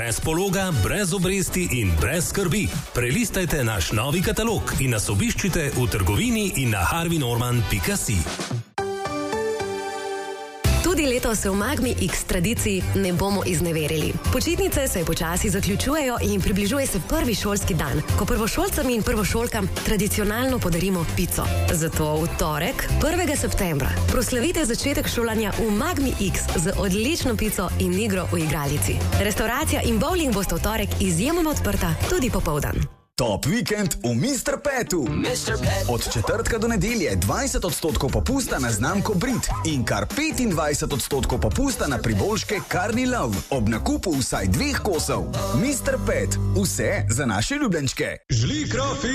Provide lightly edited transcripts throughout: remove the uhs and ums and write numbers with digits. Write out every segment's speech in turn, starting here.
brez pologa, brez obresti in brez skrbi. Prelistajte naš novi katalog in nas obiščite v trgovini in na harveynorman.si. Tudi letos se v Magmi X tradiciji ne bomo izneverili. Počitnice se počasi zaključujejo in približuje se prvi šolski dan, ko prvošolcem in prvošolkam tradicionalno podarimo pico. Zato v torek, 1. septembra, proslavite začetek šolanja v Magmi X z odlično pico in igro v igralici. Restauracija in bowling bosta v torek izjemno odprta tudi popoldan. Top vikend v Mr. Petu. Od četrtka do nedelje 20% popusta na znamko Brit in kar 25% popusta na priboljške Carni Love ob nakupu vsaj 2 kosov. Mr. Pet. Vse za naše ljubljenčke. Žli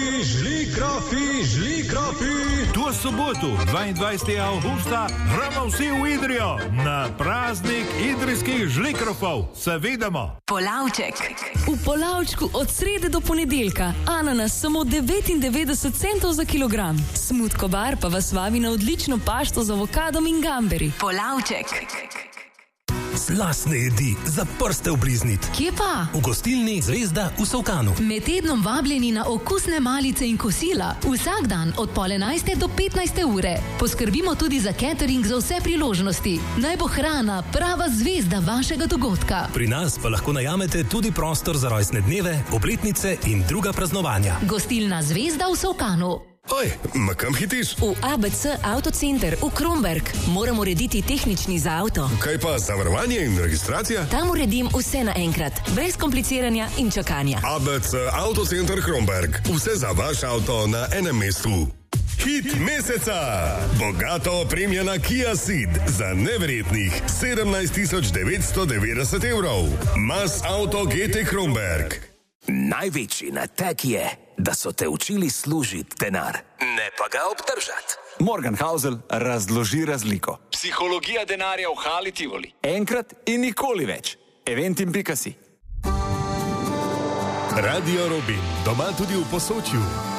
krofi. Tu soboto, 22. avgusta, gremo vsi v Idrijo na praznik idrijskih žlikrofov. Se vidimo. Polavček. V Polavčku od srede do ponedeljka ananas samo 99 centov za kilogram. Smutko bar pa vas vabi na odlično pašto z avokadom in gamberi. Polavček. Slastne jedi za prste obliznit. Kje pa? V gostilni Zvezda v Solkanu. Med tednom vabljeni na okusne malice in kosila. Vsak dan od 10:30 do 15 ure. Poskrbimo tudi za catering za vse priložnosti. Naj bo hrana prava zvezda vašega dogodka. Pri nas pa lahko najamete tudi prostor za rojstne dneve, obletnice in druga praznovanja. Gostilna Zvezda v Solkanu. Oj, ma kam hitiš? V ABC Autocenter v Kromberk. Moram urediti tehnični za avto. Kaj pa zavarovanje in registracija? Tam uredim vse naenkrat, brez kompliciranja in čakanja. ABC Autocenter Kromberk. Vse za vaš avto na enem mestu. Hit meseca! Bogato opremljena Kia Ceed za neverjetnih 17.990 evrov. Mas Auto GT Kromberk. Največji nateg je, da so te učili služiti denar, ne pa ga obdržati. Morgan Housel razloži razliko. Psihologija denarja v Hali Tivoli. Enkrat in nikoli več. Eventim.si. Radio Robin, doma tudi v Posočju.